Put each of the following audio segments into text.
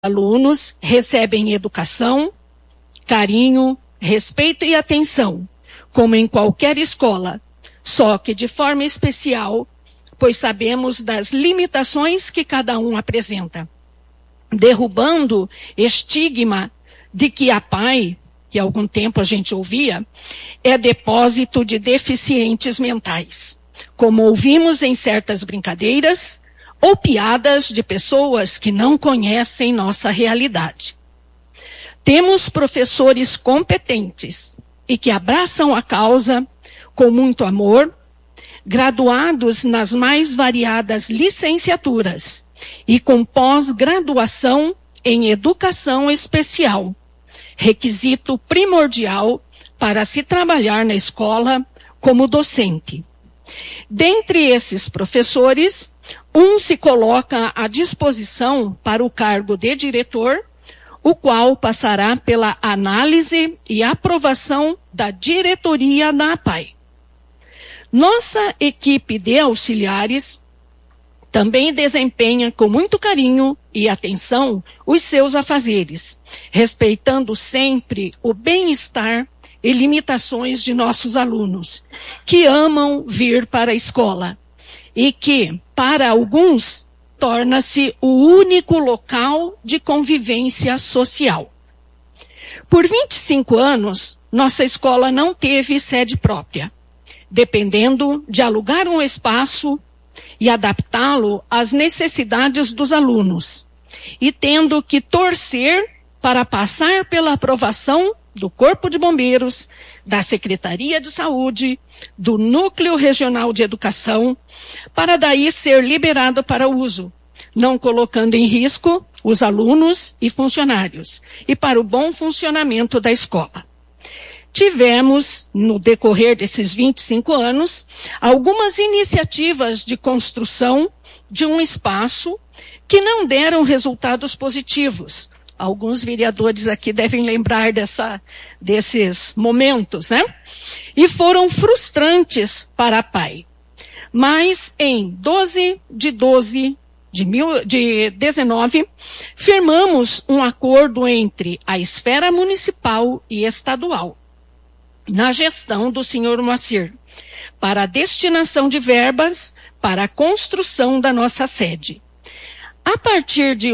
alunos recebem educação, carinho, respeito e atenção, como em qualquer escola, só que de forma especial, pois sabemos das limitações que cada um apresenta, derrubando estigma de que a PAI, que há algum tempo a gente ouvia, é depósito de deficientes mentais, como ouvimos em certas brincadeiras ou piadas de pessoas que não conhecem nossa realidade. Temos professores competentes e que abraçam a causa com muito amor, graduados nas mais variadas licenciaturas e com pós-graduação em educação especial, requisito primordial para se trabalhar na escola como docente. Dentre esses professores, um se coloca à disposição para o cargo de diretor, o qual passará pela análise e aprovação da diretoria da APAI. Nossa equipe de auxiliares também desempenha com muito carinho e atenção os seus afazeres, respeitando sempre o bem-estar e limitações de nossos alunos, que amam vir para a escola e que, para alguns, torna-se o único local de convivência social. Por 25 anos, nossa escola não teve sede própria, dependendo de alugar um espaço e adaptá-lo às necessidades dos alunos, e tendo que torcer para passar pela aprovação do Corpo de Bombeiros, da Secretaria de Saúde, do Núcleo Regional de Educação, para daí ser liberado para uso, não colocando em risco os alunos e funcionários, e para o bom funcionamento da escola. Tivemos, no decorrer desses 25 anos, algumas iniciativas de construção de um espaço que não deram resultados positivos. Alguns vereadores aqui devem lembrar desses momentos, né? E foram frustrantes para a PAI. Mas em 12 de 12 de 19, firmamos um acordo entre a esfera municipal e estadual, na gestão do senhor Moacir, para a destinação de verbas para a construção da nossa sede. A partir de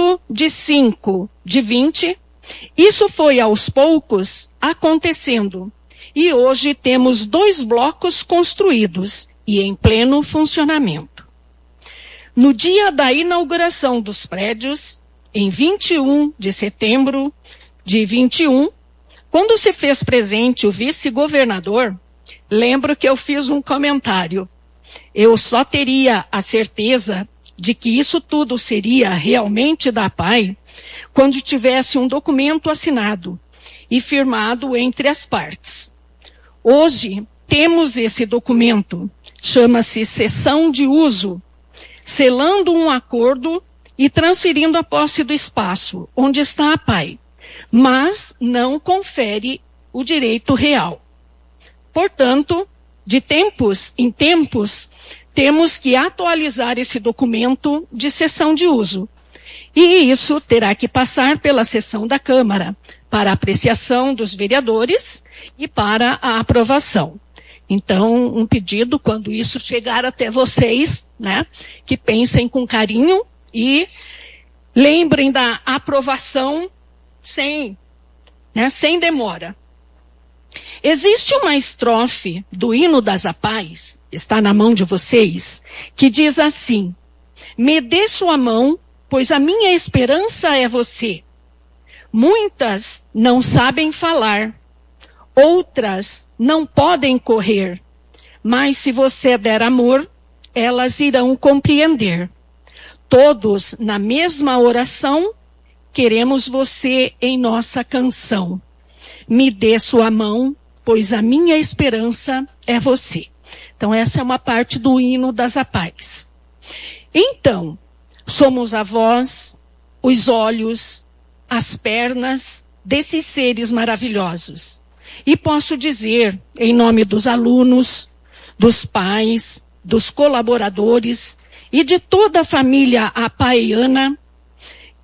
8/5/20, isso foi aos poucos acontecendo. E hoje temos 2 blocos construídos e em pleno funcionamento. No dia da inauguração dos prédios, em 21 de setembro de 21, quando se fez presente o vice-governador, lembro que eu fiz um comentário. Eu só teria a certeza de que isso tudo seria realmente da PAI quando tivesse um documento assinado e firmado entre as partes. Hoje temos esse documento, chama-se cessão de uso, selando um acordo e transferindo a posse do espaço onde está a PAI, mas não confere o direito real. Portanto, de tempos em tempos, temos que atualizar esse documento de cessão de uso. E isso terá que passar pela sessão da Câmara, para apreciação dos vereadores e para a aprovação. Então, um pedido, quando isso chegar até vocês, né, que pensem com carinho e lembrem da aprovação sem demora. Existe uma estrofe do hino das APAIs, está na mão de vocês, que diz assim: me dê sua mão, pois a minha esperança é você. Muitas não sabem falar, outras não podem correr, mas se você der amor, elas irão compreender. Todos na mesma oração, queremos você em nossa canção. Me dê sua mão, pois a minha esperança é você. Então, essa é uma parte do hino das APAIs. Então, somos a voz, os olhos, as pernas desses seres maravilhosos. E posso dizer, em nome dos alunos, dos pais, dos colaboradores e de toda a família apaiana,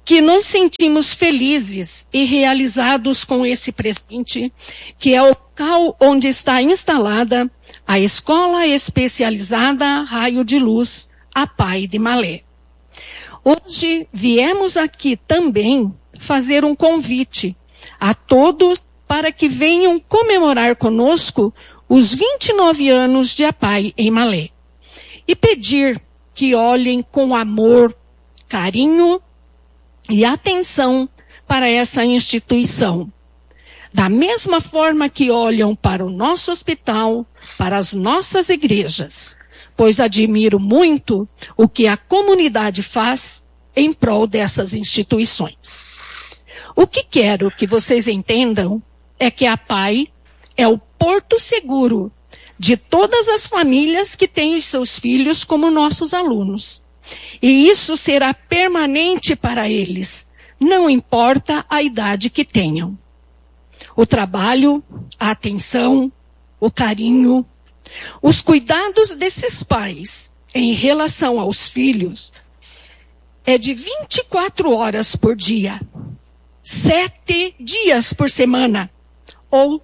que nos sentimos felizes e realizados com esse presente, que é o local onde está instalada a Escola Especializada Raio de Luz, APAI de Malé. Hoje viemos aqui também fazer um convite a todos para que venham comemorar conosco os 29 anos de APAI em Malé e pedir que olhem com amor, carinho e atenção para essa instituição. Da mesma forma que olham para o nosso hospital, para as nossas igrejas, pois admiro muito o que a comunidade faz em prol dessas instituições. O que quero que vocês entendam é que a APAI é o porto seguro de todas as famílias que têm os seus filhos como nossos alunos. E isso será permanente para eles, não importa a idade que tenham. O trabalho, a atenção, o carinho, os cuidados desses pais em relação aos filhos é de 24 horas por dia, 7 dias por semana, ou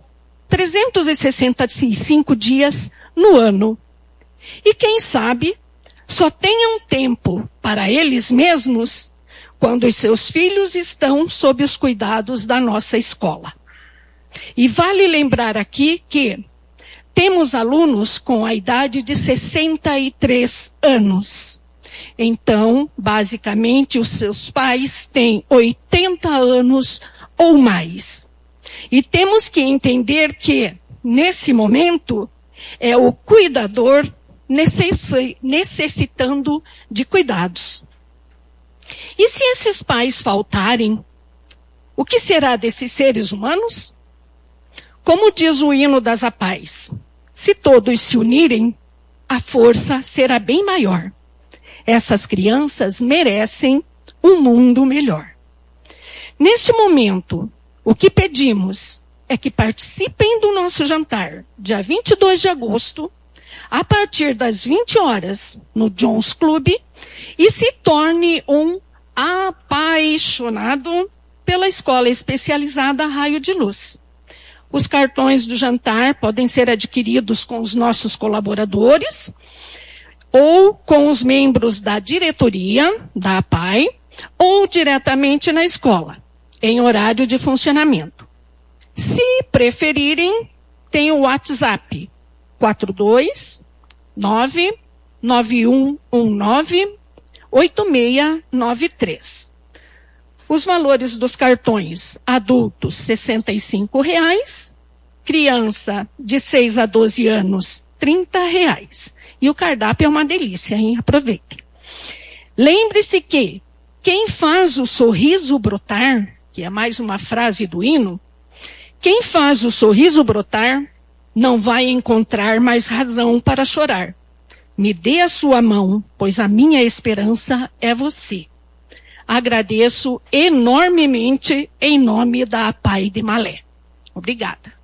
365 dias no ano. E quem sabe, só tenham tempo para eles mesmos quando os seus filhos estão sob os cuidados da nossa escola. E vale lembrar aqui que temos alunos com a idade de 63 anos. Então, basicamente, os seus pais têm 80 anos ou mais. E temos que entender que, nesse momento, é o cuidador necessitando de cuidados. E se esses pais faltarem, o que será desses seres humanos? Como diz o hino das APAIs, se todos se unirem, a força será bem maior. Essas crianças merecem um mundo melhor. Neste momento, o que pedimos é que participem do nosso jantar, dia 22 de agosto, a partir das 20 horas, no Jones Club, e se torne um apaixonado pela Escola Especializada Raio de Luz. Os cartões do jantar podem ser adquiridos com os nossos colaboradores ou com os membros da diretoria da APAI ou diretamente na escola, em horário de funcionamento. Se preferirem, tem o WhatsApp 429-9119-8693. Os valores dos cartões adultos, R$ 65, criança de 6 a 12 anos, R$ 30. E o cardápio é uma delícia, hein? Aproveitem. Lembre-se que quem faz o sorriso brotar, que é mais uma frase do hino, quem faz o sorriso brotar não vai encontrar mais razão para chorar. Me dê a sua mão, pois a minha esperança é você. Agradeço enormemente em nome da APAI de Malé. Obrigada.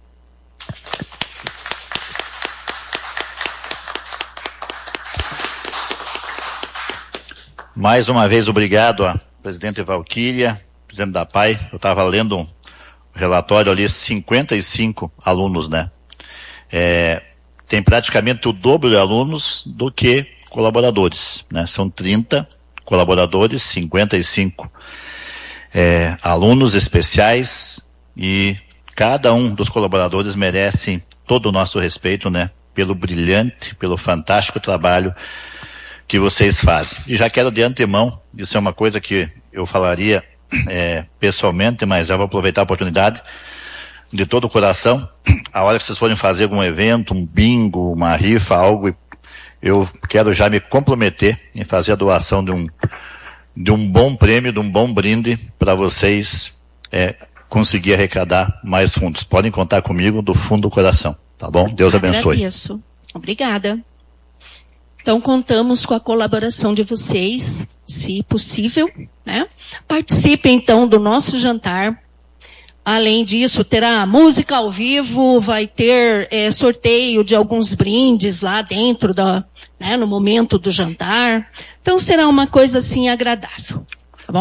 Mais uma vez, obrigado a presidente Valquíria, presidente da APAI. Eu estava lendo um relatório ali, 55 alunos, né? Tem praticamente o dobro de alunos do que colaboradores, né? São 30 colaboradores, 55 alunos especiais, e cada um dos colaboradores merece todo o nosso respeito, né? Pelo brilhante, pelo fantástico trabalho que vocês fazem. E já quero de antemão, isso é uma coisa que eu falaria pessoalmente, mas já vou aproveitar a oportunidade, de todo o coração, a hora que vocês forem fazer algum evento, um bingo, uma rifa, algo, eu quero já me comprometer em fazer a doação de um bom prêmio, de um bom brinde, para vocês conseguir arrecadar mais fundos. Podem contar comigo do fundo do coração, tá bom? Deus abençoe. Agradeço. Obrigada. Então, contamos com a colaboração de vocês, se possível, né? Participem, então, do nosso jantar. Além disso, terá música ao vivo, vai ter sorteio de alguns brindes lá dentro, no momento do jantar. Então, será uma coisa, assim, agradável. Tá bom?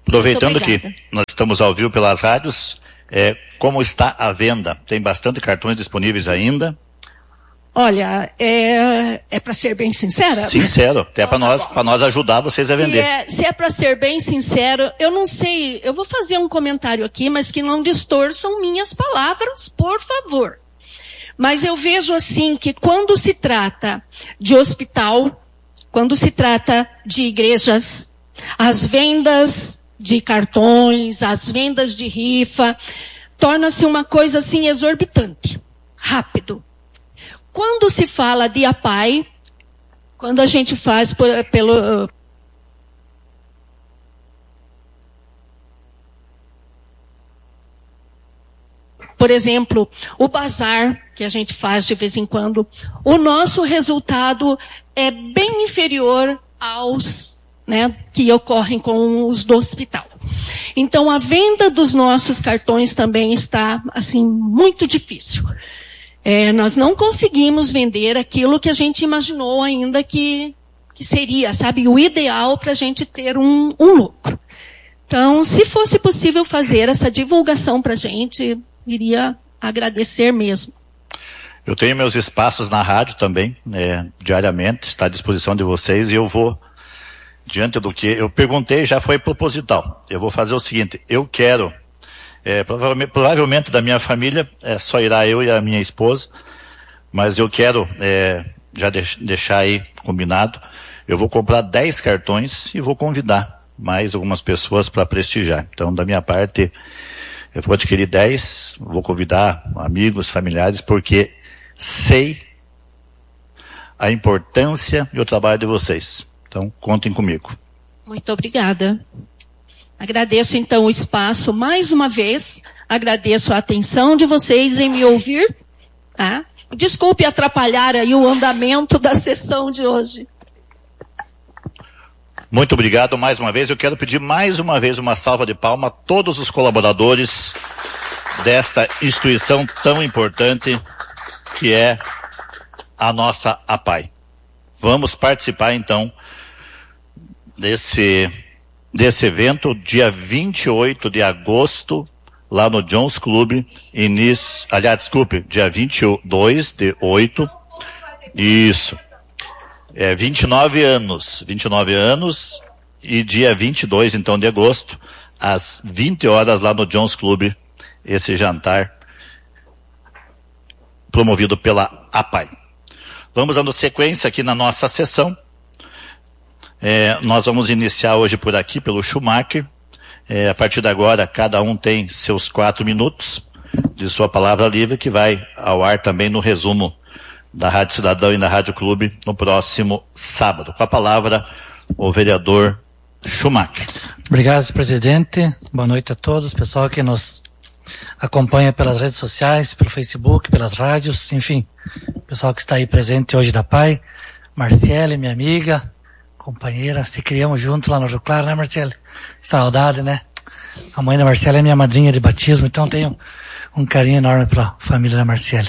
Aproveitando que nós estamos ao vivo pelas rádios, como está a venda? Tem bastante cartões disponíveis ainda? Olha, é para ser bem sincera? Sincero, até para nós ajudar vocês a vender. Se é para ser bem sincero, eu não sei, eu vou fazer um comentário aqui, mas que não distorçam minhas palavras, por favor. Mas eu vejo assim que quando se trata de hospital, quando se trata de igrejas, as vendas de cartões, as vendas de rifa, torna-se uma coisa assim exorbitante, rápido. Quando se fala de APAI, quando a gente faz por exemplo, o bazar, que a gente faz de vez em quando, o nosso resultado é bem inferior aos, que ocorrem com os do hospital. Então, a venda dos nossos cartões também está, assim, muito difícil. Nós não conseguimos vender aquilo que a gente imaginou ainda que seria, sabe, o ideal para a gente ter um lucro. Então, se fosse possível fazer essa divulgação para a gente, iria agradecer mesmo. Eu tenho meus espaços na rádio também, diariamente, está à disposição de vocês, e eu vou, diante do que eu perguntei, já foi proposital. Eu vou fazer o seguinte, eu quero, provavelmente da minha família, só irá eu e a minha esposa, mas eu quero já deixar aí combinado, eu vou comprar 10 cartões e vou convidar mais algumas pessoas para prestigiar. Então, da minha parte, eu vou adquirir 10, vou convidar amigos, familiares, porque sei a importância e o trabalho de vocês. Então, contem comigo. Muito obrigada. Agradeço, então, o espaço mais uma vez. Agradeço a atenção de vocês em me ouvir. Tá? Desculpe atrapalhar aí o andamento da sessão de hoje. Muito obrigado mais uma vez. Eu quero pedir mais uma vez uma salva de palmas a todos os colaboradores desta instituição tão importante que é a nossa APAI. Vamos participar então desse evento, dia 28 de agosto, lá no Jones Club, dia 22 de 8, isso, 29 anos, e dia 22, então, de agosto, às 20 horas, lá no Jones Club, esse jantar promovido pela APAI. Vamos dando sequência aqui na nossa sessão. Nós vamos iniciar hoje por aqui, pelo Schumacher. A partir de agora, cada um tem seus 4 minutos de sua palavra livre, que vai ao ar também no resumo da Rádio Cidadão e da Rádio Clube no próximo sábado. Com a palavra, o vereador Schumacher. Obrigado, presidente. Boa noite a todos, pessoal que nos acompanha pelas redes sociais, pelo Facebook, pelas rádios, enfim, pessoal que está aí presente hoje da PAI, Marciele, minha amiga, companheira, se criamos juntos lá no Rio Claro, né, Marciele? Saudade, né? A mãe da Marciele é minha madrinha de batismo, então tenho um carinho enorme pela família da Marciele.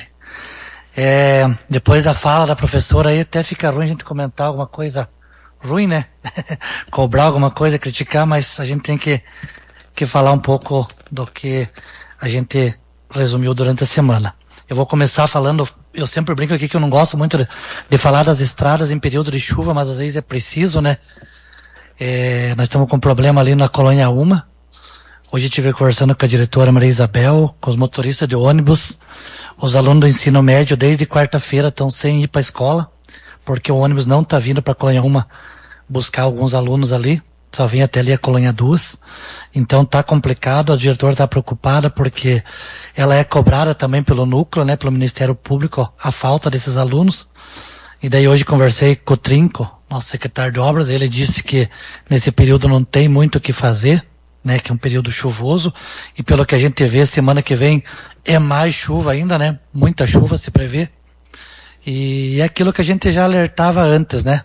Depois da fala da professora aí, até fica ruim a gente comentar alguma coisa ruim, né? Cobrar alguma coisa, criticar, mas a gente tem que falar um pouco do que a gente resumiu durante a semana. Eu vou começar falando, eu sempre brinco aqui que eu não gosto muito de falar das estradas em período de chuva, mas às vezes é preciso, né? Nós estamos com um problema ali na Colônia Uma. Hoje eu estive conversando com a diretora Maria Isabel, com os motoristas de ônibus. Os alunos do ensino médio, desde quarta-feira, estão sem ir para a escola, porque o ônibus não está vindo para a Colônia Uma buscar alguns alunos ali. Só vem até ali a Colônia 2, então tá complicado, a diretora está preocupada porque ela é cobrada também pelo núcleo, né, pelo Ministério Público, a falta desses alunos, e daí hoje conversei com o Trinco, nosso secretário de obras, ele disse que nesse período não tem muito o que fazer, né, que é um período chuvoso, e pelo que a gente vê, semana que vem é mais chuva ainda, né, muita chuva se prevê, e é aquilo que a gente já alertava antes, né,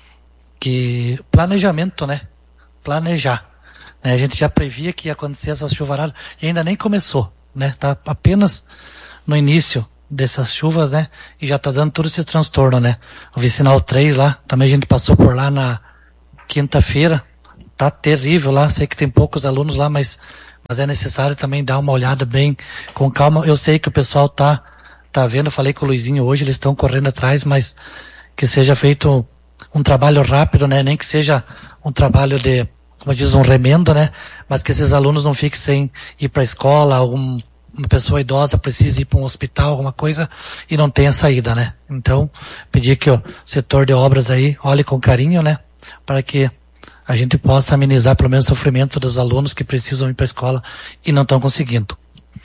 que planejamento, né, planejar. Né? A gente já previa que ia acontecer essas chuvaradas e ainda nem começou, né? Tá apenas no início dessas chuvas, né? E já tá dando todo esse transtorno, né? O Vicinal 3 lá, também a gente passou por lá na quinta-feira, tá terrível lá. Sei que tem poucos alunos lá, mas é necessário também dar uma olhada bem com calma. Eu sei que o pessoal tá vendo, eu falei com o Luizinho hoje, eles estão correndo atrás, mas que seja feito um trabalho rápido, né? Nem que seja um trabalho de, como diz, um remendo, né? Mas que esses alunos não fiquem sem ir para a escola, uma pessoa idosa precisa ir para um hospital, alguma coisa, e não tenha saída, né? Então, pedir que o setor de obras aí olhe com carinho, né? Para que a gente possa amenizar pelo menos o sofrimento dos alunos que precisam ir para a escola e não estão conseguindo.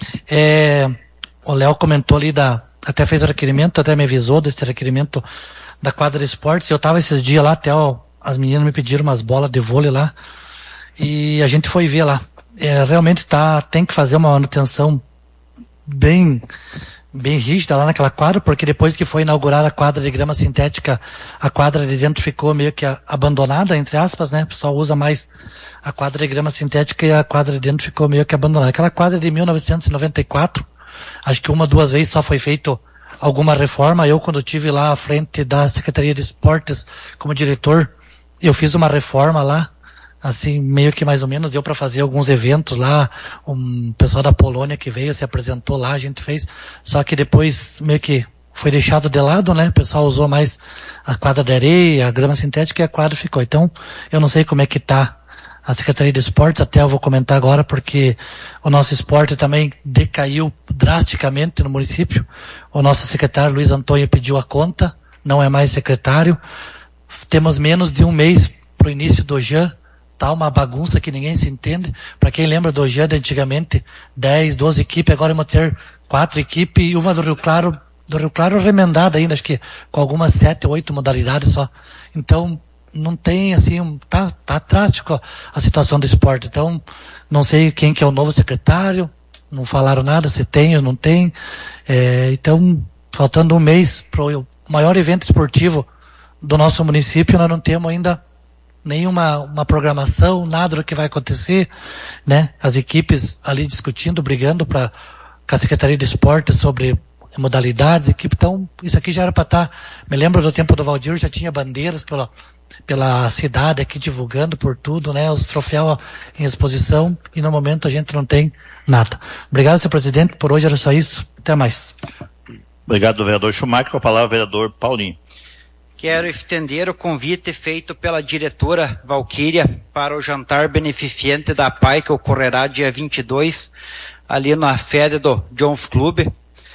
O Léo comentou ali até fez o requerimento, até me avisou desse requerimento da quadra de esportes. Eu estava esses dias lá, até as meninas me pediram umas bolas de vôlei lá, e a gente foi ver lá. Realmente tem que fazer uma manutenção bem rígida lá naquela quadra, porque depois que foi inaugurar a quadra de grama sintética, a quadra de dentro ficou meio que abandonada, entre aspas, né? O pessoal usa mais a quadra de grama sintética e a quadra de dentro ficou meio que abandonada. Aquela quadra de 1994, acho que 1 ou 2 vezes só foi feito alguma reforma. Eu, quando estive lá à frente da Secretaria de Esportes como diretor, eu fiz uma reforma lá, assim, meio que mais ou menos, deu para fazer alguns eventos lá, um pessoal da Polônia que veio, se apresentou lá, a gente fez, só que depois meio que foi deixado de lado, né? O pessoal usou mais a quadra de areia, a grama sintética, e a quadra ficou. Então, eu não sei como é que tá a Secretaria de Esportes, até eu vou comentar agora, porque o nosso esporte também decaiu drasticamente no município. O nosso secretário Luiz Antônio pediu a conta, não é mais secretário. Temos menos de um mês para o início do JAN, tá uma bagunça que ninguém se entende. Para quem lembra do JAN de antigamente, 10, 12 equipes, agora vamos ter 4 equipes e uma do Rio Claro remendada ainda, acho que com algumas 7 ou 8 modalidades só. Então, não tem, assim, tá drástico a situação do esporte. Então, não sei quem que é o novo secretário, não falaram nada, se tem ou não tem. Então, faltando um mês para o maior evento esportivo do nosso município, nós não temos ainda nenhuma programação, nada do que vai acontecer, né? As equipes ali discutindo, brigando com a Secretaria de Esporte sobre modalidades, equipe. Então, isso aqui já era para estar. Me lembro do tempo do Valdir, já tinha bandeiras pela cidade aqui divulgando por tudo, né? Os troféus em exposição, e no momento a gente não tem nada. Obrigado, senhor presidente. Por hoje era só isso. Até mais. Obrigado, vereador Schumacher. Com a palavra, vereador Paulinho. Quero estender o convite feito pela diretora Valquíria para o jantar beneficente da PAI, que ocorrerá dia 22, ali na sede do Jones Club.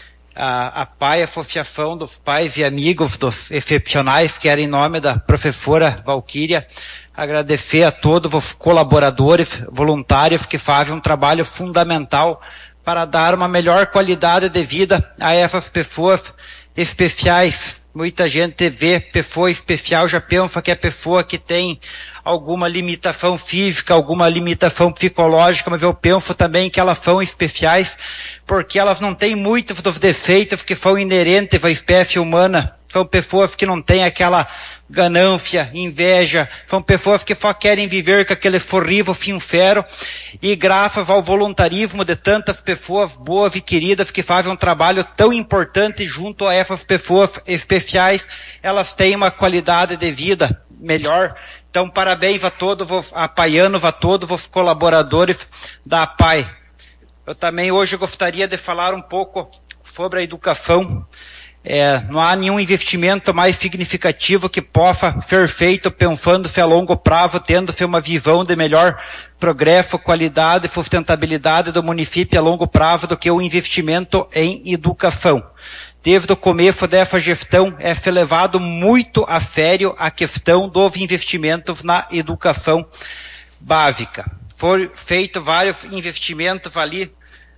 A PAI, a Associação dos Pais e Amigos dos Excepcionais, quero, em nome da professora Valquíria, agradecer a todos os colaboradores, voluntários que fazem um trabalho fundamental para dar uma melhor qualidade de vida a essas pessoas especiais. Muita gente vê pessoa especial, já pensa que é pessoa que tem alguma limitação física, alguma limitação psicológica, mas eu penso também que elas são especiais porque elas não têm muitos dos defeitos que são inerentes à espécie humana. São pessoas que não têm aquela ganância, inveja, são pessoas que só querem viver com aquele sorriso sincero, e graças ao voluntarismo de tantas pessoas boas e queridas que fazem um trabalho tão importante junto a essas pessoas especiais, elas têm uma qualidade de vida melhor. Então, parabéns a todos os apaianos, a todos os colaboradores da APAI. Eu também hoje gostaria de falar um pouco sobre a educação. Não há nenhum investimento mais significativo que possa ser feito pensando-se a longo prazo, tendo-se uma visão de melhor progresso, qualidade e sustentabilidade do município a longo prazo do que o investimento em educação. Desde o começo dessa gestão se levado muito a sério a questão dos investimentos na educação básica. Foram feitos vários investimentos ali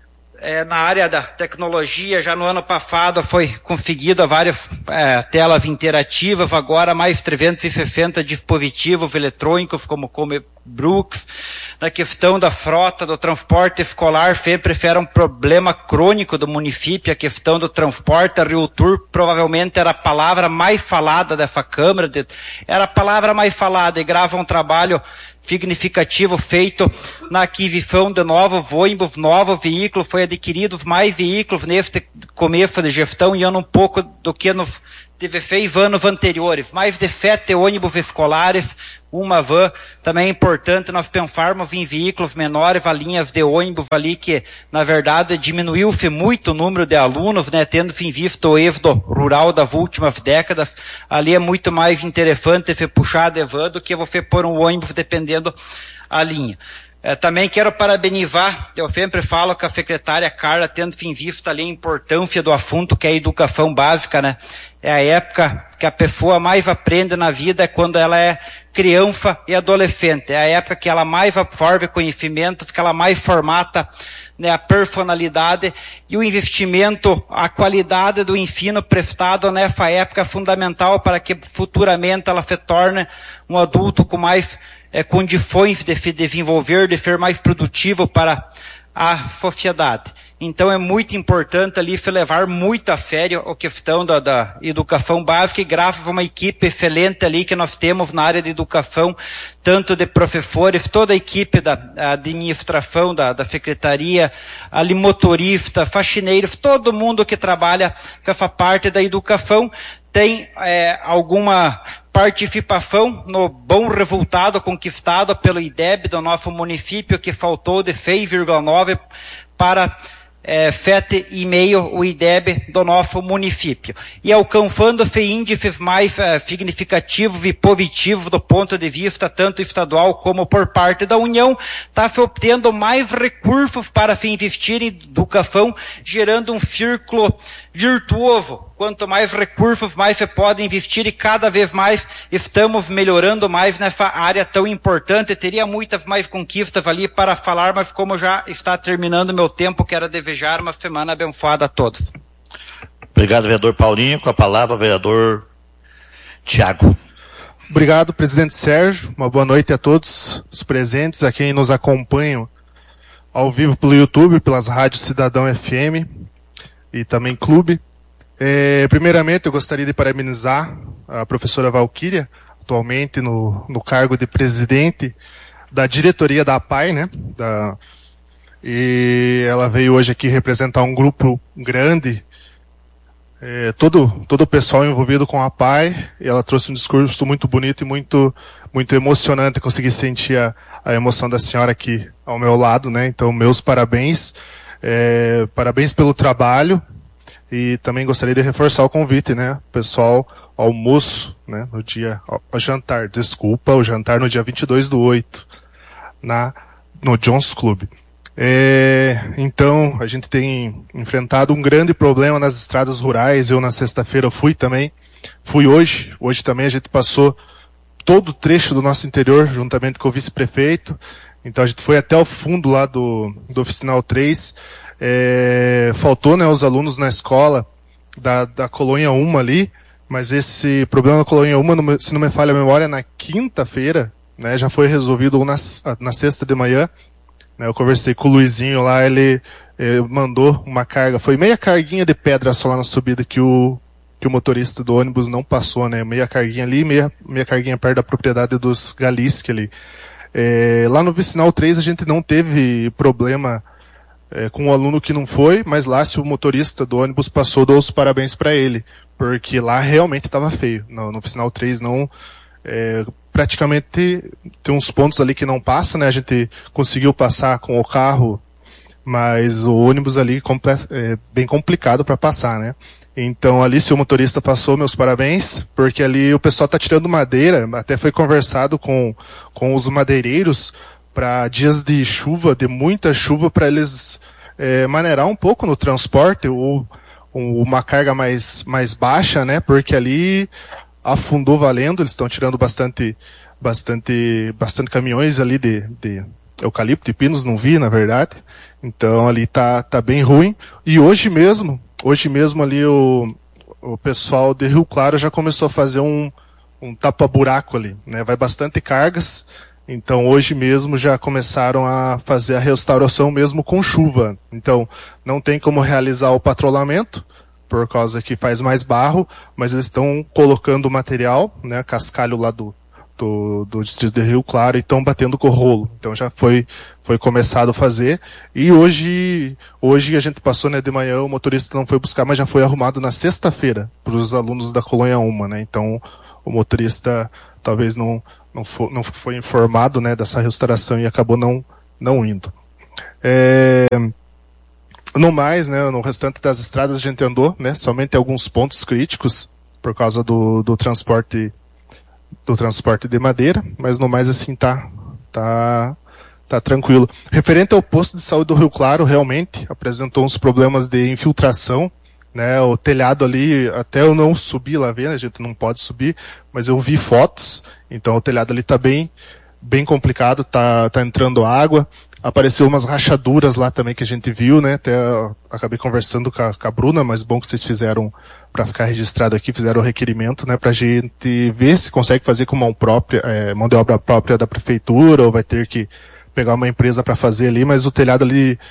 na área da tecnologia. Já no ano passado foi conseguido várias telas interativas, agora mais 360 dispositivos eletrônicos como Brooks. Na questão da frota, do transporte escolar, sempre era um problema crônico do município, a questão do transporte. A Rio Tour provavelmente era a palavra mais falada dessa Câmara, era a palavra mais falada, e grava um trabalho significativo feito na aquisição de novos ônibus, novos veículos. Foi adquiridos mais veículos neste começo de gestão, e um pouco do que nos teve feito anos anteriores, mais de 7 ônibus escolares, uma van, também é importante nós pensarmos em veículos menores, a linhas de ônibus ali que, na verdade, diminuiu-se muito o número de alunos, né, tendo em vista o êxodo rural das últimas décadas, ali é muito mais interessante você puxar de van do que você pôr um ônibus dependendo a linha. Também quero parabenizar, eu sempre falo que a secretária Carla, tendo em vista ali a importância do assunto que é a educação básica, né? É a época que a pessoa mais aprende na vida, é quando ela é criança e adolescente. É a época que ela mais absorve conhecimento, que ela mais formata, né, a personalidade, e o investimento, a qualidade do ensino prestado nessa época é fundamental para que futuramente ela se torne um adulto com mais condições de se desenvolver, de ser mais produtivo para a sociedade. Então é muito importante ali se levar muito a sério a questão da educação básica, e graças a uma equipe excelente ali que nós temos na área de educação, tanto de professores, toda a equipe da administração, da secretaria, ali motorista, faxineiros, todo mundo que trabalha com essa parte da educação tem alguma participação no bom resultado conquistado pelo IDEB do nosso município, que faltou de 6,9 para 7,5 o IDEB do nosso município. E alcançando-se índices mais significativos e positivos do ponto de vista tanto estadual como por parte da União, está se obtendo mais recursos para se investir em educação, gerando um círculo virtuoso. Quanto mais recursos, mais se pode investir, e cada vez mais estamos melhorando mais nessa área tão importante. Teria muitas mais conquistas ali para falar, mas como já está terminando meu tempo, quero desejar uma semana abençoada a todos. Obrigado, vereador Paulinho. Com a palavra, vereador Tiago. Obrigado, presidente Sérgio. Uma boa noite a todos os presentes, a quem nos acompanham ao vivo pelo YouTube, pelas rádios Cidadão FM e também Clube. Primeiramente, eu gostaria de parabenizar a professora Valquíria, atualmente no cargo de presidente da diretoria da APAI, né? E ela veio hoje aqui representar um grupo grande, todo o pessoal envolvido com a APAI, e ela trouxe um discurso muito bonito e muito emocionante. Consegui sentir a emoção da senhora aqui ao meu lado, né? Então, meus parabéns. Parabéns pelo trabalho. E também gostaria de reforçar o convite, né? Pessoal, almoço, né? No dia, o jantar no dia 22/8, no Jones Club. Então, a gente tem enfrentado um grande problema nas estradas rurais. Eu na sexta-feira fui hoje também a gente passou todo o trecho do nosso interior, juntamente com o vice-prefeito. Então a gente foi até o fundo lá do Oficinal 3, faltou, né, os alunos na escola da Colônia 1 ali, mas esse problema da Colônia 1, se não me falha a memória, na quinta-feira, né, já foi resolvido na sexta de manhã, né. Eu conversei com o Luizinho lá, ele mandou uma carga, foi meia carguinha de pedra só lá na subida que o motorista do ônibus não passou, né, meia carguinha ali, meia carguinha perto da propriedade dos Galiski ali. Lá no Vicinal 3 a gente não teve problema com o aluno que não foi, mas lá, se o motorista do ônibus passou, dou os parabéns para ele, porque lá realmente estava feio. No Vicinal 3 não, praticamente tem uns pontos ali que não passa, né? A gente conseguiu passar com o carro, mas o ônibus ali é bem complicado para passar, né? Então ali, se o motorista passou, meus parabéns, porque ali o pessoal está tirando madeira, até foi conversado com os madeireiros para dias de chuva, de muita chuva, para eles maneirar um pouco no transporte, ou uma carga mais baixa, né? Porque ali afundou valendo, eles estão tirando bastante caminhões ali de eucalipto e pinos, não vi, na verdade. Então ali tá bem ruim. E hoje mesmo ali o pessoal de Rio Claro já começou a fazer um tapa-buraco ali, né? Vai bastante cargas, então hoje mesmo já começaram a fazer a restauração mesmo com chuva. Então não tem como realizar o patrulhamento, por causa que faz mais barro, mas eles estão colocando o material, né, cascalho lá do do distrito de Rio Claro e estão batendo com o rolo. Então já foi começado a fazer. E hoje a gente passou, né, de manhã, o motorista não foi buscar, mas já foi arrumado na sexta-feira para os alunos da Colônia Uma, né? Então o motorista talvez não foi informado, né, dessa restauração e acabou não indo. No mais, né, no restante das estradas a gente andou, né, somente alguns pontos críticos por causa do transporte de madeira, mas no mais assim tá tranquilo. Referente ao posto de saúde do Rio Claro, realmente apresentou uns problemas de infiltração, né, o telhado ali, até eu não subi lá ver, né, a gente não pode subir, mas eu vi fotos, então o telhado ali tá bem complicado, tá entrando água. Apareceu umas rachaduras lá também que a gente viu, né? Até acabei conversando com a Bruna, mas bom que vocês fizeram, para ficar registrado aqui, fizeram o requerimento, né? Pra gente ver se consegue fazer com mão de obra própria da prefeitura, ou vai ter que pegar uma empresa para fazer ali, mas o telhado ali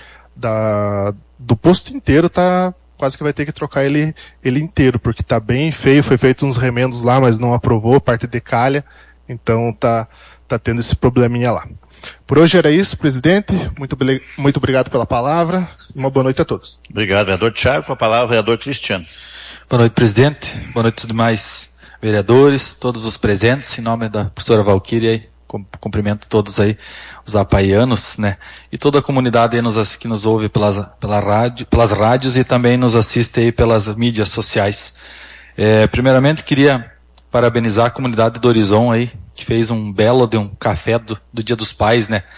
do posto inteiro quase que vai ter que trocar ele inteiro, porque tá bem feio, foi feito uns remendos lá, mas não aprovou, parte de calha, então tá tendo esse probleminha lá. Por hoje era isso, presidente. Muito obrigado pela palavra. Uma boa noite a todos. Obrigado, vereador Thiago. Com a palavra, vereador Cristiano. Boa noite, presidente. Boa noite aos demais vereadores, todos os presentes. Em nome da professora Valquíria, cumprimento todos aí, os apaianos, né? E toda a comunidade aí que nos ouve pelas rádios e também nos assiste aí pelas mídias sociais. Primeiramente, queria parabenizar a comunidade do Horizon aí, que fez um belo de um café do Dia dos Pais, né?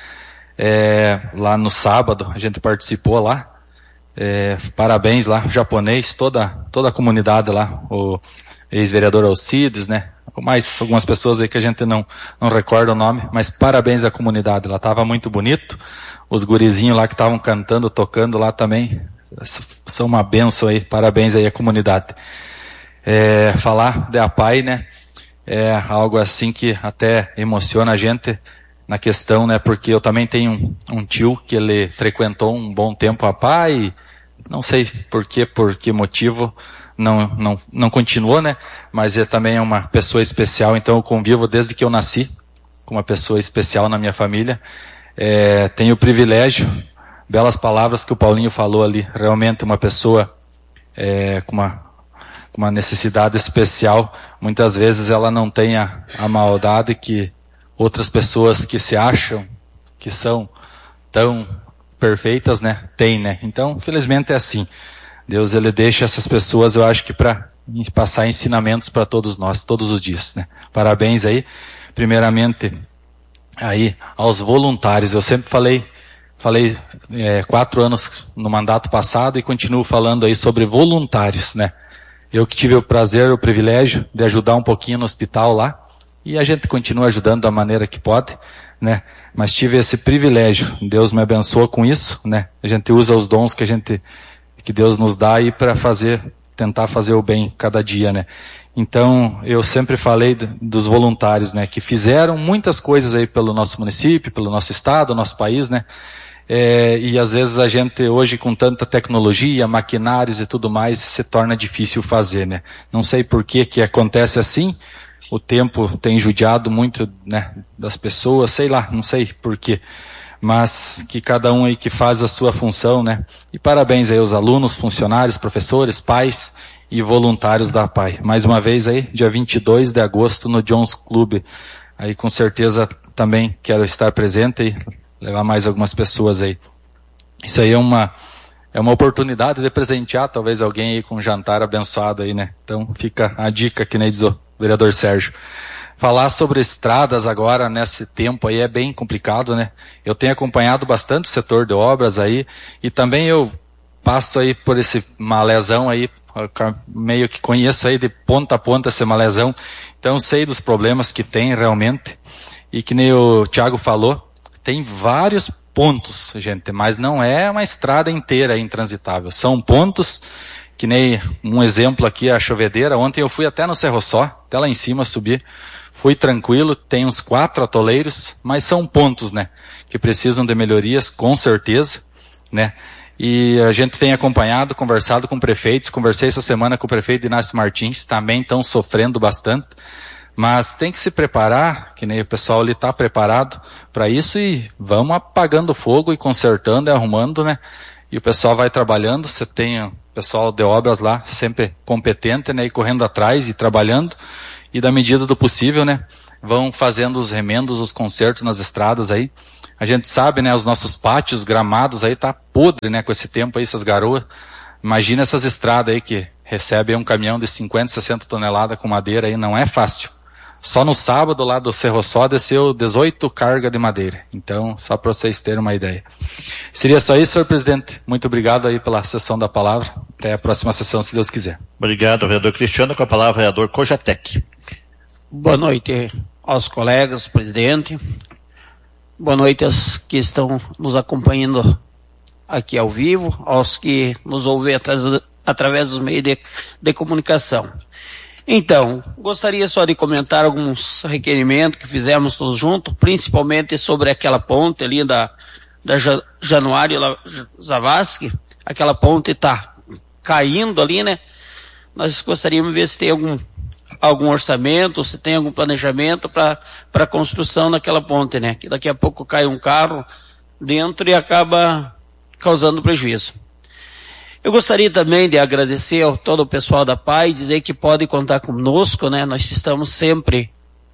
Lá no sábado, a gente participou lá. Parabéns lá, japonês, toda a comunidade lá, o ex-vereador Alcides, né? Mais algumas pessoas aí que a gente não recorda o nome, mas parabéns à comunidade, lá estava muito bonito. Os gurizinhos lá que estavam cantando, tocando lá também, são uma bênção aí, parabéns aí à comunidade. Falar de APAI, né? É algo assim que até emociona a gente na questão, né? Porque eu também tenho um tio que ele frequentou um bom tempo a APAI, não sei por que motivo não continuou, né? Mas também é uma pessoa especial, então eu convivo desde que eu nasci com uma pessoa especial na minha família. Tenho o privilégio, belas palavras que o Paulinho falou ali, realmente uma pessoa com uma necessidade especial. Muitas vezes ela não tem a maldade que outras pessoas que se acham que são tão perfeitas, né, tem, né? Então, felizmente é assim. Deus, ele deixa essas pessoas, eu acho que para passar ensinamentos para todos nós, todos os dias, né? Parabéns aí, primeiramente, aí aos voluntários. Eu sempre falei 4 anos no mandato passado e continuo falando aí sobre voluntários, né? Eu que tive o prazer, o privilégio de ajudar um pouquinho no hospital lá, e a gente continua ajudando da maneira que pode, né? Mas tive esse privilégio, Deus me abençoa com isso, né? A gente usa os dons que Deus nos dá aí para tentar fazer o bem cada dia, né? Então, eu sempre falei dos voluntários, né? Que fizeram muitas coisas aí pelo nosso município, pelo nosso estado, nosso país, né? E às vezes a gente hoje com tanta tecnologia, maquinários e tudo mais, se torna difícil fazer, né? Não sei por que acontece assim, o tempo tem judiado muito, né, das pessoas, sei lá, não sei por quê, mas que cada um aí que faz a sua função, né? E parabéns aí aos alunos, funcionários, professores, pais e voluntários da APAI. Mais uma vez aí, dia 22 de agosto no Jones Club, aí com certeza também quero estar presente e levar mais algumas pessoas aí. Isso aí é uma oportunidade de presentear talvez alguém aí com um jantar abençoado aí, né? Então fica a dica, que nem diz o vereador Sérgio. Falar sobre estradas agora nesse tempo aí é bem complicado, né? Eu tenho acompanhado bastante o setor de obras aí e também eu passo aí por esse malezão aí, meio que conheço aí de ponta a ponta esse malezão, então sei dos problemas que tem realmente e que nem o Thiago falou, tem vários pontos, gente, mas não é uma estrada inteira intransitável. São pontos, que nem um exemplo aqui, a chovedeira. Ontem eu fui até no Cerro Só, até lá em cima subir. Fui tranquilo, tem uns 4 atoleiros, mas são pontos, né, que precisam de melhorias, com certeza, né. E a gente tem acompanhado, conversado com prefeitos. Conversei essa semana com o prefeito Inácio Martins, também estão sofrendo bastante. Mas tem que se preparar, que nem o pessoal ali está preparado para isso, e vamos apagando o fogo e consertando e arrumando, né? E o pessoal vai trabalhando, você tem o pessoal de obras lá sempre competente, né? E correndo atrás e trabalhando, e da medida do possível, né? Vão fazendo os remendos, os consertos nas estradas aí. A gente sabe, né? Os nossos pátios, gramados aí tá podre, né? Com esse tempo aí, essas garoas. Imagina essas estradas aí que recebem um caminhão de 50, 60 toneladas com madeira aí, não é fácil. Só no sábado, lá do Cerro Só, desceu 18 cargas de madeira. Então, só para vocês terem uma ideia. Seria só isso, senhor presidente. Muito obrigado aí pela sessão da palavra. Até a próxima sessão, se Deus quiser. Obrigado, vereador Cristiano. Com a palavra, vereador Cojatec. Boa noite aos colegas, presidente. Boa noite aos que estão nos acompanhando aqui ao vivo, aos que nos ouvem através dos meios de comunicação. Então, gostaria só de comentar alguns requerimentos que fizemos todos juntos, principalmente sobre aquela ponte ali da Januário Zavascki. Aquela ponte está caindo ali, né? Nós gostaríamos de ver se tem algum orçamento, se tem algum planejamento para a construção daquela ponte, né? Que daqui a pouco cai um carro dentro e acaba causando prejuízo. Eu gostaria também de agradecer a todo o pessoal da PAI, dizer que pode contar conosco, né? Nós estamos sempre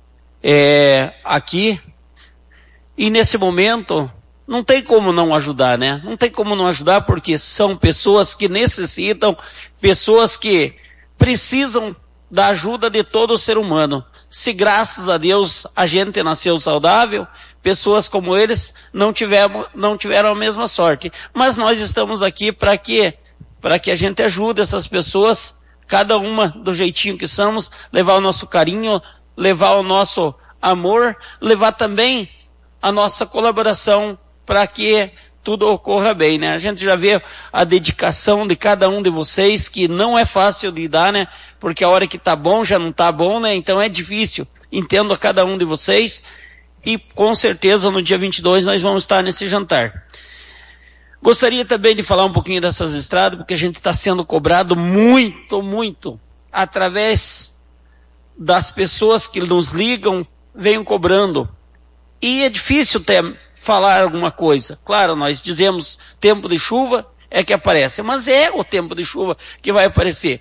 aqui, e nesse momento não tem como não ajudar, né? Não tem como não ajudar, porque são pessoas que necessitam, pessoas que precisam da ajuda de todo ser humano. Se graças a Deus a gente nasceu saudável, pessoas como eles não tiveram a mesma sorte. Mas nós estamos aqui para que a gente ajude essas pessoas, cada uma do jeitinho que somos, levar o nosso carinho, levar o nosso amor, levar também a nossa colaboração para que tudo ocorra bem, né? A gente já vê a dedicação de cada um de vocês, que não é fácil de dar, né? Porque a hora que tá bom já não tá bom, né? Então é difícil. Entendo a cada um de vocês, e com certeza no dia 22 nós vamos estar nesse jantar. Gostaria também de falar um pouquinho dessas estradas, porque a gente está sendo cobrado muito, através das pessoas que nos ligam, venham cobrando. E é difícil falar alguma coisa. Claro, nós dizemos tempo de chuva é que aparece, mas é o tempo de chuva que vai aparecer.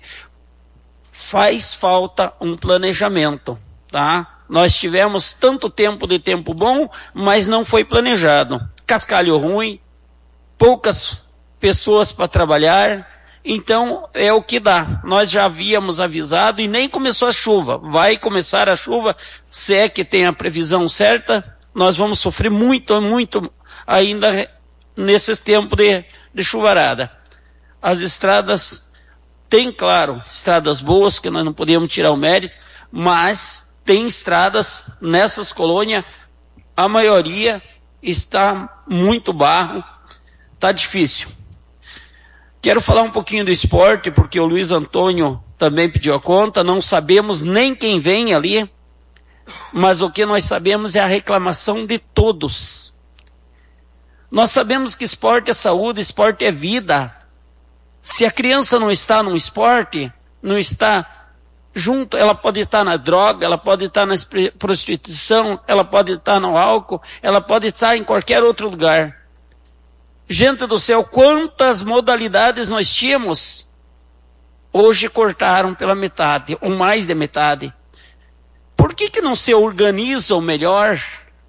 Faz falta um planejamento, tá? Nós tivemos tanto tempo de tempo bom, mas não foi planejado. Cascalho ruim, poucas pessoas para trabalhar, então é o que dá. Nós já havíamos avisado e nem começou a chuva. Vai começar a chuva, se é que tem a previsão certa, nós vamos sofrer muito ainda nesses tempos de chuvarada. As estradas, tem, claro, estradas boas, que nós não podemos tirar o mérito, mas tem estradas nessas colônias, a maioria está muito barro, está difícil. Quero falar um pouquinho do esporte, porque o Luiz Antônio também pediu a conta, não sabemos nem quem vem ali, mas o que nós sabemos é a reclamação de todos. Nós sabemos que esporte é saúde, esporte é vida. Se a criança não está no esporte, não está junto, ela pode estar na droga, ela pode estar na prostituição, ela pode estar no álcool, ela pode estar em qualquer outro lugar. Gente do céu, quantas modalidades nós tínhamos, hoje cortaram pela metade, ou mais de metade. Por que não se organizam melhor?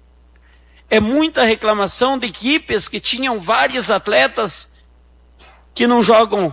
É muita reclamação de equipes que tinham vários atletas que não jogam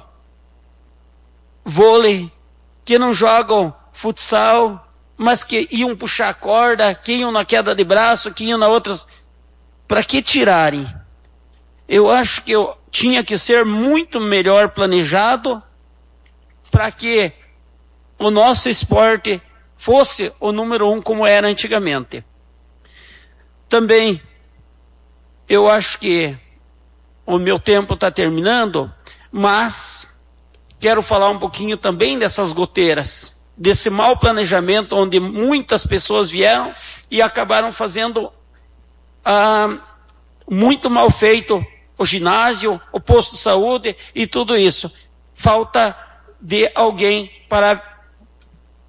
vôlei, que não jogam futsal, mas que iam puxar a corda, que iam na queda de braço, que iam na outras. Para que tirarem? Eu acho que tinha que ser muito melhor planejado para que o nosso esporte fosse o número 1 como era antigamente. Também, eu acho que o meu tempo está terminando, mas quero falar um pouquinho também dessas goteiras, desse mau planejamento onde muitas pessoas vieram e acabaram fazendo muito mal feito o ginásio, o posto de saúde e tudo isso. Falta de alguém para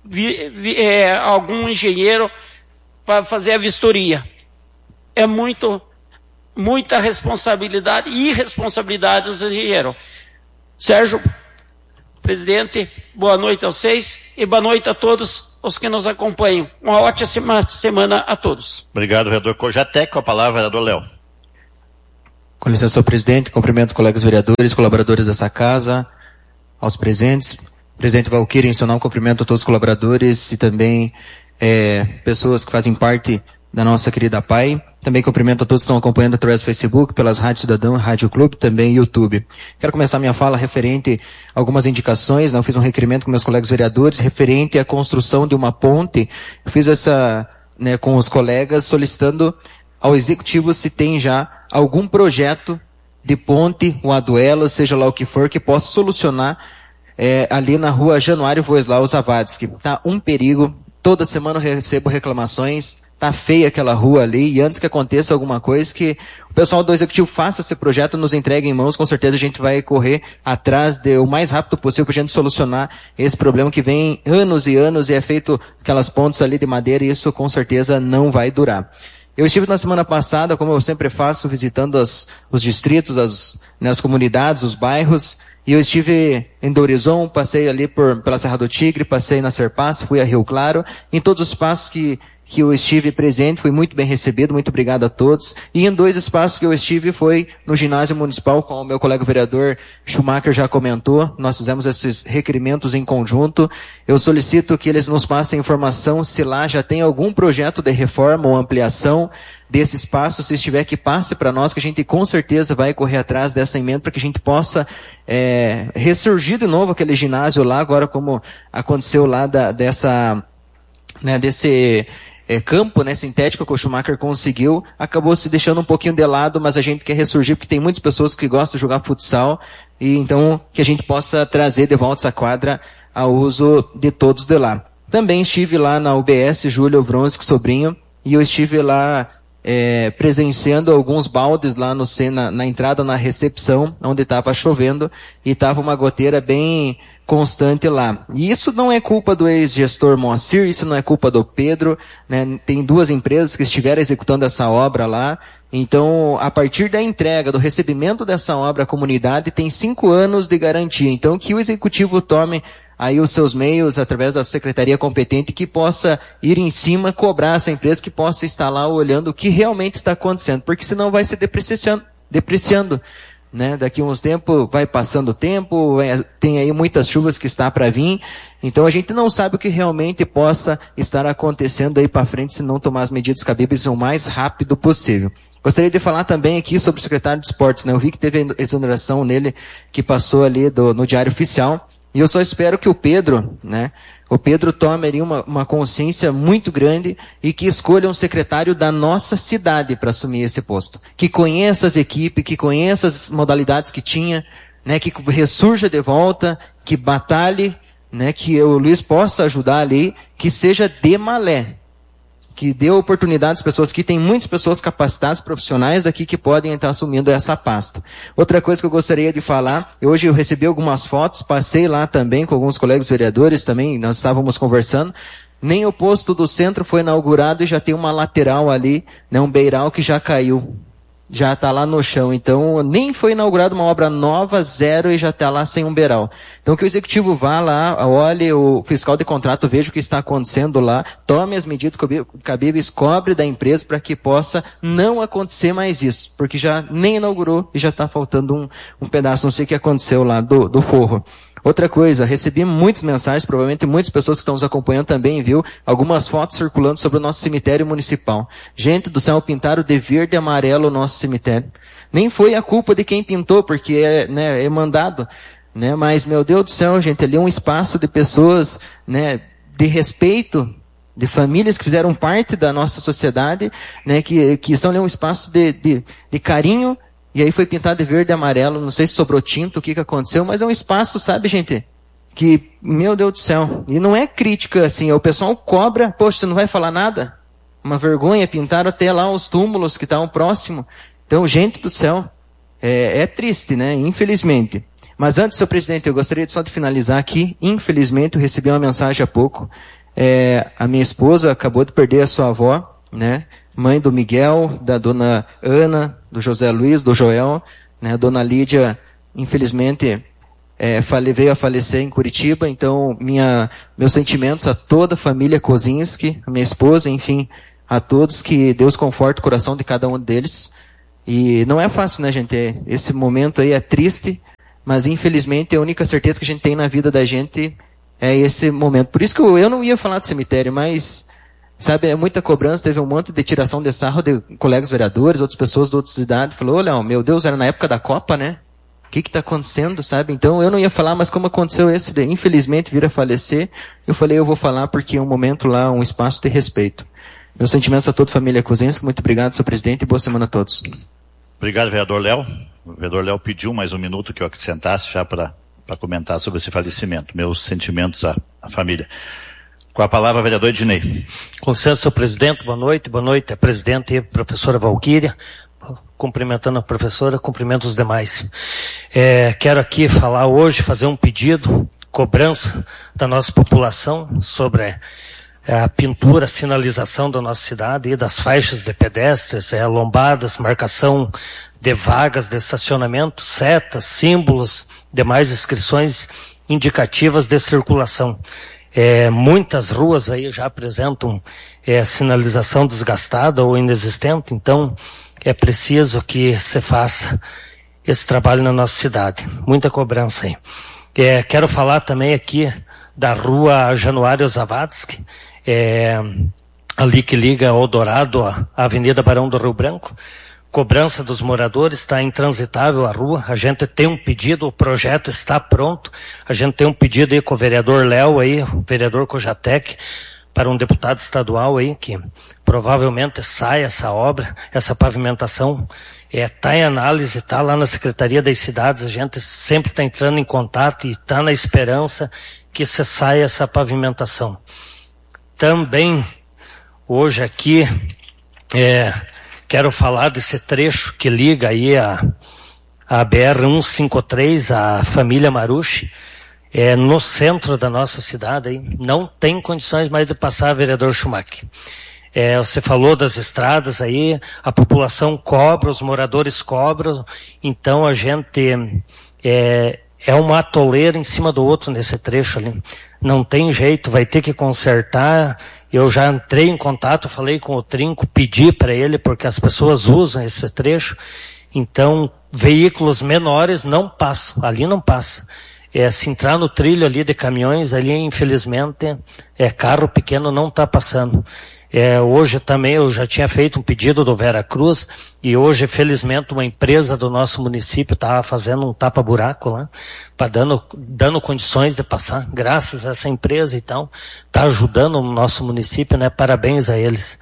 algum engenheiro para fazer a vistoria. É muita responsabilidade e irresponsabilidade dos engenheiros. Sérgio, presidente, boa noite a vocês e boa noite a todos os que nos acompanham. Uma ótima semana a todos. Obrigado, vereador Cojatec. Com a palavra, vereador Léo. Com licença, senhor presidente, cumprimento colegas vereadores, colaboradores dessa casa, aos presentes. Presidente Valquíria, em seu nome, cumprimento a todos os colaboradores e também pessoas que fazem parte da nossa querida PAI. Também cumprimento a todos que estão acompanhando através do Facebook, pelas Rádio Cidadão, Rádio Clube, também YouTube. Quero começar minha fala referente a algumas indicações, né? Eu fiz um requerimento com meus colegas vereadores referente à construção de uma ponte. Eu fiz essa, né, com os colegas, solicitando ao Executivo se tem já algum projeto de ponte, ou aduela, seja lá o que for, que possa solucionar ali na rua Januário Voislau Zavadski. Tá um perigo, toda semana eu recebo reclamações, tá feia aquela rua ali, e antes que aconteça alguma coisa, que o pessoal do Executivo faça esse projeto, nos entregue em mãos, com certeza a gente vai correr atrás o mais rápido possível para a gente solucionar esse problema que vem anos e anos, e é feito aquelas pontes ali de madeira, e isso com certeza não vai durar. Eu estive na semana passada, como eu sempre faço, visitando os distritos, as comunidades, os bairros, e eu estive em Dourizon, passei ali pela Serra do Tigre, passei na Serpas, fui a Rio Claro, em todos os espaços que eu estive presente, fui muito bem recebido, muito obrigado a todos. E em 2 espaços que eu estive foi no ginásio municipal, como o meu colega vereador Schumacher já comentou, nós fizemos esses requerimentos em conjunto. Eu solicito que eles nos passem informação se lá já tem algum projeto de reforma ou ampliação desse espaço, se estiver que passe para nós, que a gente com certeza vai correr atrás dessa emenda para que a gente possa ressurgir de novo aquele ginásio lá, agora como aconteceu lá desse campo, né, sintético que o Schumacher conseguiu, acabou se deixando um pouquinho de lado, mas a gente quer ressurgir porque tem muitas pessoas que gostam de jogar futsal, e então que a gente possa trazer de volta essa quadra ao uso de todos de lá. Também estive lá na UBS Júlio Vronski Sobrinho, e eu estive lá presenciando alguns baldes lá na entrada, na recepção, onde estava chovendo, e estava uma goteira bem constante lá. E isso não é culpa do ex-gestor Moacir, isso não é culpa do Pedro, né? Tem 2 empresas que estiveram executando essa obra lá. Então, a partir da entrega, do recebimento dessa obra, a comunidade tem 5 anos de garantia. Então, que o Executivo tome aí os seus meios, através da secretaria competente, que possa ir em cima, cobrar essa empresa, que possa estar lá olhando o que realmente está acontecendo, porque senão vai se depreciando, né? Daqui a uns tempos, vai passando o tempo, tem aí muitas chuvas que está para vir, então a gente não sabe o que realmente possa estar acontecendo aí para frente, se não tomar as medidas cabíveis o mais rápido possível. Gostaria de falar também aqui sobre o secretário de Esportes, né? Eu vi que teve exoneração nele, que passou ali no Diário Oficial, e eu só espero que o Pedro, né, tome ali uma consciência muito grande e que escolha um secretário da nossa cidade para assumir esse posto. Que conheça as equipes, que conheça as modalidades que tinha, né, que ressurja de volta, que batalhe, né, que o Luiz possa ajudar ali, que seja de malé. Que dê oportunidade às pessoas, que tem muitas pessoas capacitadas, profissionais daqui que podem estar assumindo essa pasta. Outra coisa que eu gostaria de falar, hoje eu recebi algumas fotos, passei lá também com alguns colegas vereadores também, nós estávamos conversando, nem o posto do centro foi inaugurado e já tem uma lateral ali, né, um beiral que já caiu. Já está lá no chão, então nem foi inaugurada uma obra nova, 0, e já está lá sem um beiral. Então que o Executivo vá lá, olhe o fiscal de contrato, veja o que está acontecendo lá, tome as medidas cabíveis, cobre da empresa para que possa não acontecer mais isso, porque já nem inaugurou e já está faltando um pedaço, não sei o que aconteceu lá do forro. Outra coisa, recebi muitas mensagens, provavelmente muitas pessoas que estão nos acompanhando também, viu? Algumas fotos circulando sobre o nosso cemitério municipal. Gente do céu, pintaram de verde e amarelo o nosso cemitério. Nem foi a culpa de quem pintou, porque é mandado, né? Mas, meu Deus do céu, gente, ali é um espaço de pessoas, né, de respeito, de famílias que fizeram parte da nossa sociedade, né, que são ali um espaço de carinho. E aí foi pintado de verde e amarelo, não sei se sobrou tinta, o que aconteceu, mas é um espaço, sabe, gente, que, meu Deus do céu, e não é crítica, assim, o pessoal cobra, poxa, você não vai falar nada? Uma vergonha, pintaram até lá os túmulos que estavam próximos. Então, gente do céu, é triste, né? Infelizmente. Mas antes, senhor presidente, eu gostaria só de finalizar aqui. Infelizmente, eu recebi uma mensagem há pouco. A minha esposa acabou de perder a sua avó, né? Mãe do Miguel, da dona Ana, do José Luiz, do Joel, né? A dona Lídia, infelizmente, veio a falecer em Curitiba. Então, meus sentimentos a toda a família Kozinski, a minha esposa, enfim, a todos, que Deus conforte o coração de cada um deles. E não é fácil, né, gente? Esse momento aí é triste, mas infelizmente a única certeza que a gente tem na vida da gente é esse momento. Por isso que eu não ia falar do cemitério, mas, sabe, é muita cobrança. Teve um monte de tiração de sarro de colegas vereadores, outras pessoas de outras cidades. Falou, olha, meu Deus, era na época da Copa, né? O que está acontecendo, sabe? Então eu não ia falar, mas como aconteceu esse, infelizmente, vir a falecer, eu falei, eu vou falar porque é um momento lá, um espaço de respeito. Meus sentimentos a toda a família Kozinski. Muito obrigado, senhor presidente, e boa semana a todos. Obrigado, vereador Léo. O vereador Léo pediu mais um minuto que eu acrescentasse já para comentar sobre esse falecimento. Meus sentimentos à família. Com a palavra, vereador Ednei. Com licença, senhor presidente, boa noite, a presidente e a professora Valquíria. Cumprimentando a professora, cumprimento os demais. Quero aqui falar hoje, fazer um pedido, cobrança da nossa população sobre a pintura, a sinalização da nossa cidade, e das faixas de pedestres, lombadas, marcação de vagas de estacionamento, setas, símbolos, demais inscrições indicativas de circulação. Muitas ruas aí já apresentam sinalização desgastada ou inexistente, então é preciso que se faça esse trabalho na nossa cidade. Muita cobrança aí. Quero falar também aqui da rua Januário Zavadski, ali que liga ao Dourado, a Avenida Barão do Rio Branco. Cobrança dos moradores, está intransitável a rua. A gente tem um pedido, o projeto está pronto. A gente tem um pedido aí com o vereador Léo, aí, o vereador Cojatec, para um deputado estadual aí, que provavelmente sai essa obra, essa pavimentação. Está em análise, está lá na Secretaria das Cidades. A gente sempre está entrando em contato e está na esperança que se saia essa pavimentação. Também, hoje aqui, quero falar desse trecho que liga aí a BR-153, a família Marucci, no centro da nossa cidade. Aí, não tem condições mais de passar, vereador Schumacher. Você falou das estradas aí, a população cobra, os moradores cobram, então a gente uma atoleira em cima do outro nesse trecho ali. Não tem jeito, vai ter que consertar. Eu já entrei em contato, falei com o Trinco, pedi para ele, porque as pessoas usam esse trecho. Então, veículos menores não passam, ali não passa. Se entrar no trilho ali de caminhões, ali infelizmente, carro pequeno não está passando. Hoje também eu já tinha feito um pedido do Vera Cruz, e hoje, felizmente, uma empresa do nosso município estava fazendo um tapa-buraco lá, dando condições de passar. Graças a essa empresa, então, está ajudando o nosso município, né? Parabéns a eles.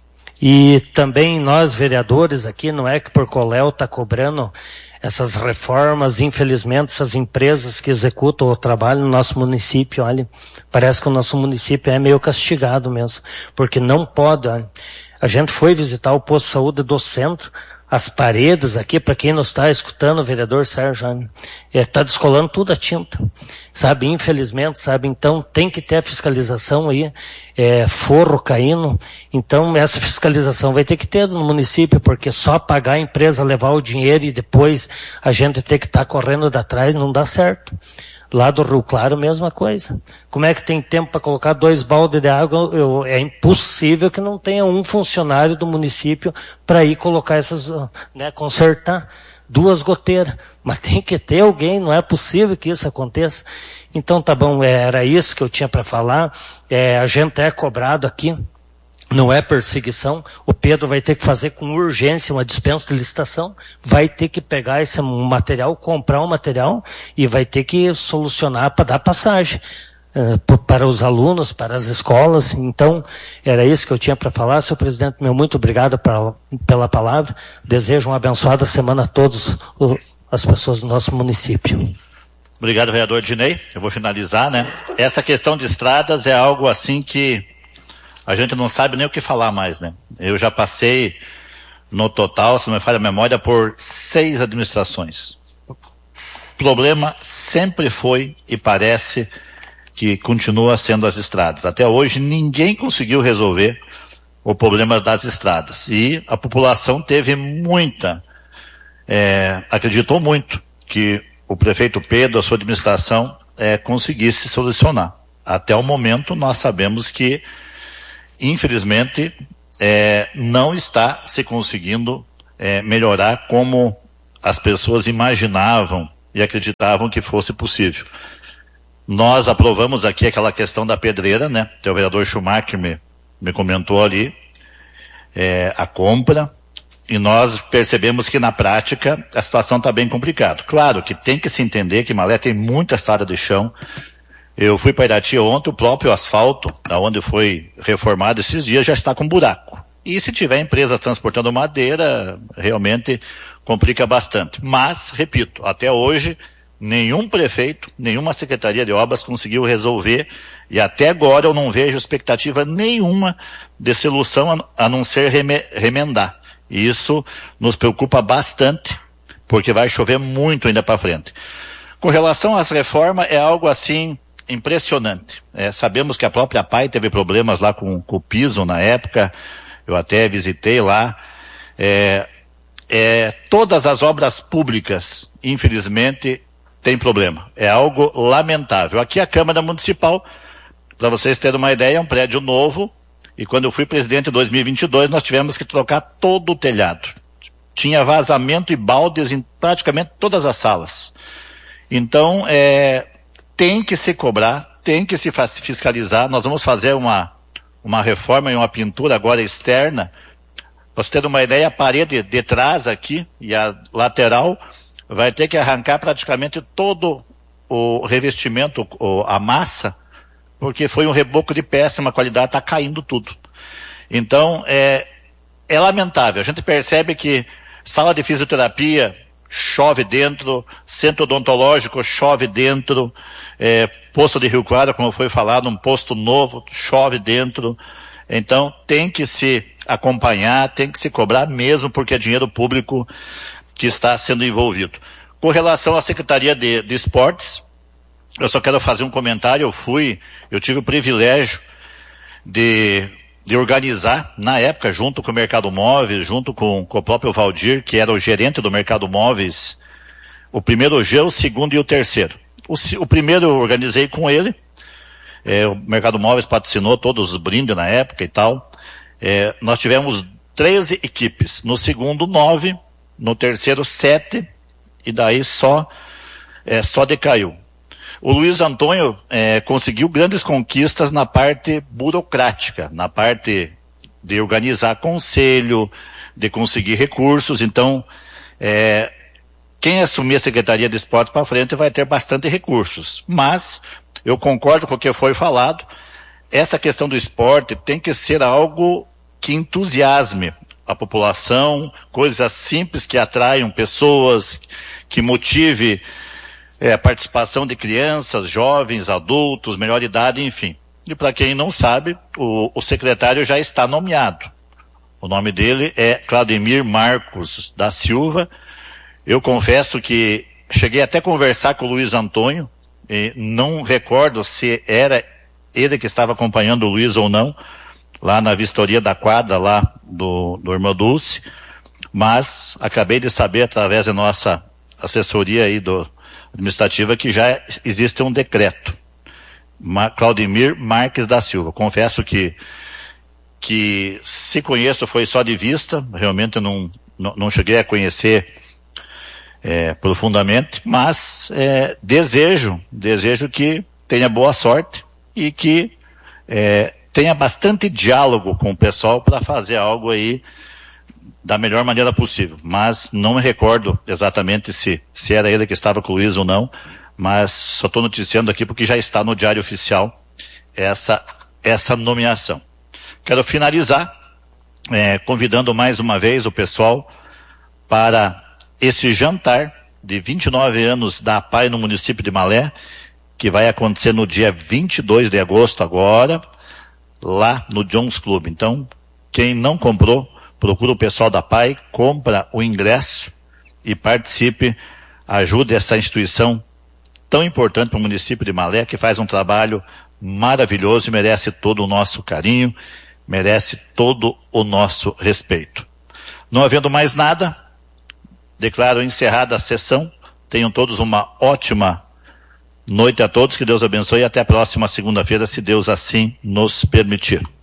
E também nós, vereadores aqui, não é que por Coléu está cobrando essas reformas, infelizmente, essas empresas que executam o trabalho no nosso município, olha, parece que o nosso município é meio castigado mesmo, porque não pode, olha. A gente foi visitar o posto de saúde do centro, as paredes aqui, para quem não está escutando, o vereador Sérgio, está descolando tudo a tinta, sabe, infelizmente, sabe, então tem que ter a fiscalização aí, forro caindo, então essa fiscalização vai ter que ter no município, porque só pagar a empresa, levar o dinheiro e depois a gente ter que estar correndo de atrás não dá certo. Lá do Rio Claro, mesma coisa. Como é que tem tempo para colocar 2 baldes de água? É impossível que não tenha um funcionário do município para ir colocar essas, né, consertar 2 goteiras. Mas tem que ter alguém, não é possível que isso aconteça. Então tá bom, era isso que eu tinha para falar. A gente é cobrado aqui. Não é perseguição, o Pedro vai ter que fazer com urgência uma dispensa de licitação, vai ter que pegar esse material, comprar um material e vai ter que solucionar para dar passagem para os alunos, para as escolas. Então, era isso que eu tinha para falar. Senhor presidente, muito obrigado pela palavra. Desejo uma abençoada semana a todos as pessoas do nosso município. Obrigado, vereador Dinei. Eu vou finalizar, né? Essa questão de estradas é algo assim que a gente não sabe nem o que falar mais, né? Eu já passei no total, se não me falha a memória, por 6 administrações. O problema sempre foi e parece que continua sendo as estradas. Até hoje ninguém conseguiu resolver o problema das estradas. E a população teve acreditou muito que o prefeito Pedro, a sua administração, conseguisse solucionar. Até o momento nós sabemos que, infelizmente, não está se conseguindo melhorar como as pessoas imaginavam e acreditavam que fosse possível. Nós aprovamos aqui aquela questão da pedreira, né? O vereador Schumacher me comentou ali a compra, e nós percebemos que na prática a situação está bem complicada. Claro que tem que se entender que Malé tem muita estrada de chão. Eu fui para Irati ontem, o próprio asfalto, onde foi reformado esses dias, já está com buraco. E se tiver empresa transportando madeira, realmente complica bastante. Mas, repito, até hoje, nenhum prefeito, nenhuma secretaria de obras conseguiu resolver, e até agora eu não vejo expectativa nenhuma de solução a não ser remendar. E isso nos preocupa bastante, porque vai chover muito ainda para frente. Com relação às reformas, é algo assim impressionante. Sabemos que a própria PAI teve problemas lá com o piso na época, eu até visitei lá. Todas as obras públicas, infelizmente, tem problema. É algo lamentável. Aqui a Câmara Municipal, para vocês terem uma ideia, é um prédio novo, e quando eu fui presidente em 2022, nós tivemos que trocar todo o telhado. Tinha vazamento e baldes em praticamente todas as salas. Então, tem que se cobrar, tem que se fiscalizar. Nós vamos fazer uma reforma e uma pintura agora externa. Para você ter uma ideia, a parede de trás aqui e a lateral vai ter que arrancar praticamente todo o revestimento, a massa, porque foi um reboco de péssima qualidade, está caindo tudo. Então, é lamentável. A gente percebe que sala de fisioterapia chove dentro, centro odontológico chove dentro, posto de Rio Claro, como foi falado, um posto novo, chove dentro. Então, tem que se acompanhar, tem que se cobrar mesmo, porque é dinheiro público que está sendo envolvido. Com relação à Secretaria de Esportes, eu só quero fazer um comentário. Eu tive o privilégio de organizar, na época, junto com o Mercado Móveis, junto com o próprio Valdir, que era o gerente do Mercado Móveis, o primeiro G, o segundo e o terceiro. O primeiro eu organizei com ele, o Mercado Móveis patrocinou todos os brindes na época e tal. Nós tivemos 13 equipes, no segundo 9, no terceiro 7, e daí só decaiu. O Luiz Antônio conseguiu grandes conquistas na parte burocrática, na parte de organizar conselho, de conseguir recursos. Então, quem assumir a Secretaria de Esporte para frente vai ter bastante recursos. Mas eu concordo com o que foi falado. Essa questão do esporte tem que ser algo que entusiasme a população, coisas simples que atraiam pessoas, que motive a participação de crianças, jovens, adultos, melhor idade, enfim. E para quem não sabe, o secretário já está nomeado. O nome dele é Claudemir Marcos da Silva. Eu confesso que cheguei até a conversar com o Luiz Antônio, e não recordo se era ele que estava acompanhando o Luiz ou não, lá na vistoria da quadra, lá do Irmão Dulce, mas acabei de saber, através da nossa assessoria aí administrativa, que já existe um decreto. Claudemir Marques da Silva. Confesso que se conheço foi só de vista, realmente não cheguei a conhecer profundamente, mas desejo que tenha boa sorte e que tenha bastante diálogo com o pessoal para fazer algo aí da melhor maneira possível. Mas não me recordo exatamente se era ele que estava com o Luiz ou não, mas só estou noticiando aqui porque já está no Diário Oficial essa nomeação. Quero finalizar convidando mais uma vez o pessoal para esse jantar de 29 anos da APAI no município de Malé, que vai acontecer no dia 22 de agosto agora, lá no Jones Club. Então, quem não comprou procura o pessoal da PAI, compra o ingresso e participe, ajude essa instituição tão importante para o município de Malé, que faz um trabalho maravilhoso e merece todo o nosso carinho, merece todo o nosso respeito. Não havendo mais nada, declaro encerrada a sessão. Tenham todos uma ótima noite a todos, que Deus abençoe e até a próxima segunda-feira, se Deus assim nos permitir.